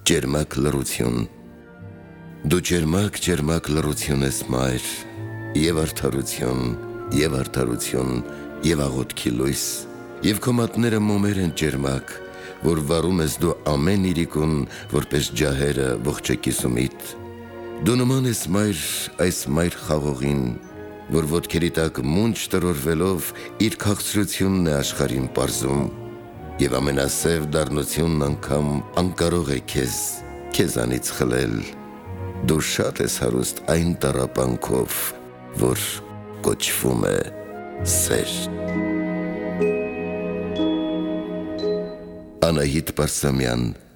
Ջերմակ լռություն։ Դու ջերմակ լռություն ես մայր, և արդարություն, և արդարություն, և աղոթքի լույս, և քո մատները մոմեր են ջերմակ, որ վառում ես դու ամեն իրիկուն, որպես ջահերը ողջակիզումիդ։ Դու նման ես մայր այս մայր խաղողին, որ ոտքերի տակ մունջ տրորվելով իր քաղցրությունն է աշխարհին պարզում, և ամենասև դառնությունն անգամ անկարող է քեզանից խլել։ Դու շատ ես հարուստ այն տառապանքով, որ կոչվում է սեր։ Անահիտ Պարսամյան